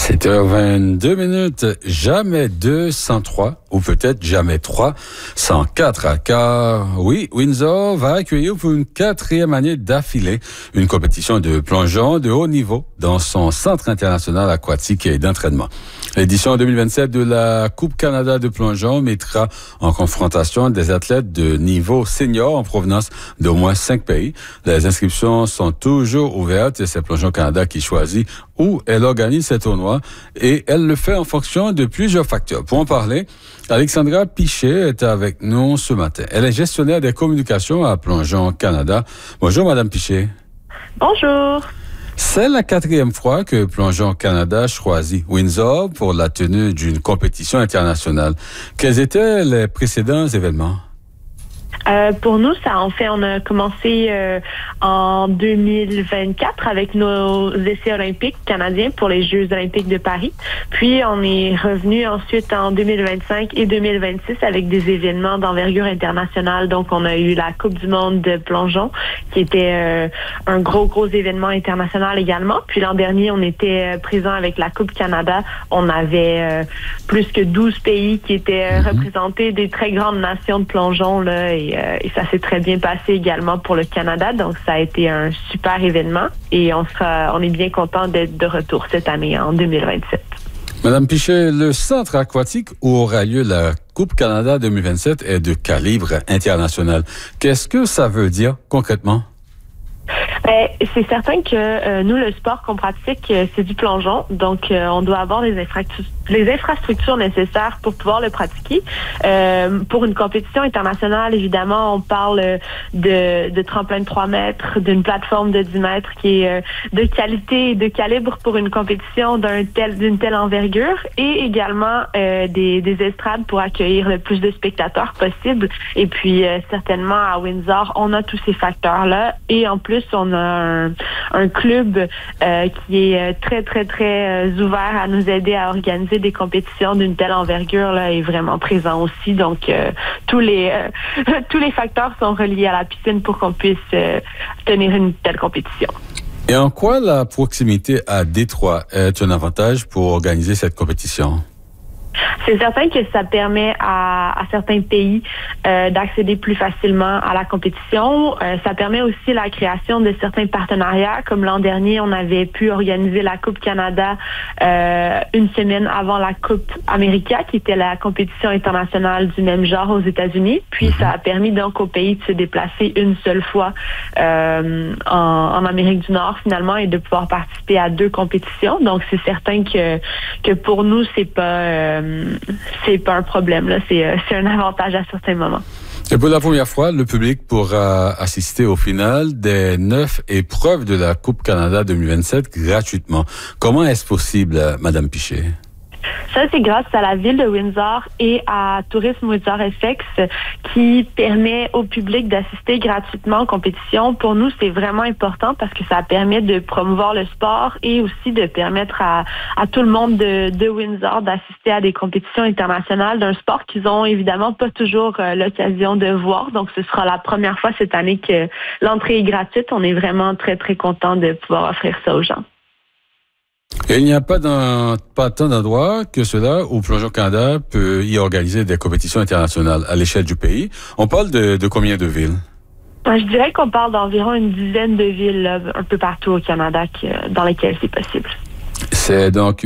7h22 minutes, jamais 203 ou peut-être jamais 304, car oui, Windsor va accueillir pour une 4e année d'affilée une compétition de plongeon de haut niveau dans son centre international aquatique et d'entraînement. L'édition 2027 de la Coupe Canada de plongeon mettra en confrontation des athlètes de niveau senior en provenance d'au moins 5 pays. Les inscriptions sont toujours ouvertes et c'est Plongeon Canada qui choisit où elle organise ces tournois et elle le fait en fonction de plusieurs facteurs. Pour en parler, Alexandra Pichet est avec nous ce matin. Elle est gestionnaire des communications à Plongeon Canada. Bonjour, Madame Pichet. Bonjour. C'est la 4e fois que Plongeon Canada choisit Windsor pour la tenue d'une compétition internationale. Quels étaient les précédents événements? Pour nous, on a commencé en 2024 avec nos essais olympiques canadiens pour les Jeux olympiques de Paris. Puis, on est revenu ensuite en 2025 et 2026 avec des événements d'envergure internationale. Donc, on a eu la Coupe du monde de plongeon, qui était un gros événement international également. Puis, l'an dernier, on était présent avec la Coupe Canada. On avait plus que 12 pays qui étaient représentés, des très grandes nations de plongeon, là, et ça s'est très bien passé également pour le Canada. Donc, ça a été un super événement et on est bien content d'être de retour cette année, en 2027. Madame Pichet, le centre aquatique où aura lieu la Coupe Canada 2027 est de calibre international. Qu'est-ce que ça veut dire concrètement? C'est certain que nous, le sport qu'on pratique, c'est du plongeon. Donc, on doit avoir les infrastructures nécessaires pour pouvoir le pratiquer. Pour une compétition internationale, évidemment, on parle de tremplin de 3 mètres, d'une plateforme de 10 mètres qui est de qualité et de calibre pour une compétition d'une telle envergure, et également des estrades pour accueillir le plus de spectateurs possible. Et puis, certainement, à Windsor, on a tous ces facteurs-là. Et en plus, on a un club qui est très ouvert à nous aider à organiser des compétitions d'une telle envergure là, est vraiment présent aussi. Donc tous les facteurs sont reliés à la piscine pour qu'on puisse tenir une telle compétition. Et en quoi la proximité à Détroit est un avantage pour organiser cette compétition? C'est certain que ça permet à certains pays d'accéder plus facilement à la compétition. Ça permet aussi la création de certains partenariats. Comme l'an dernier, on avait pu organiser la Coupe Canada une semaine avant la Coupe América, qui était la compétition internationale du même genre aux États-Unis. Puis ça a permis donc au pays de se déplacer une seule fois en Amérique du Nord finalement et de pouvoir participer à 2 compétitions. Donc c'est certain que pour nous c'est pas un problème là. C'est un avantage à certains moments. Et pour la première fois, le public pourra assister au final des 9 épreuves de la Coupe Canada 2027 gratuitement. Comment est-ce possible, Madame Pichet? Ça, c'est grâce à la ville de Windsor et à Tourisme Windsor FX qui permet au public d'assister gratuitement aux compétitions. Pour nous, c'est vraiment important parce que ça permet de promouvoir le sport et aussi de permettre à tout le monde de Windsor d'assister à des compétitions internationales d'un sport qu'ils ont évidemment pas toujours l'occasion de voir. Donc, ce sera la première fois cette année que l'entrée est gratuite. On est vraiment très contents de pouvoir offrir ça aux gens. Et il n'y a pas tant d'endroits que cela où Plongeon Canada peut y organiser des compétitions internationales à l'échelle du pays. On parle de combien de villes? Je dirais qu'on parle d'environ une dizaine de villes là, un peu partout au Canada dans lesquelles c'est possible. C'est donc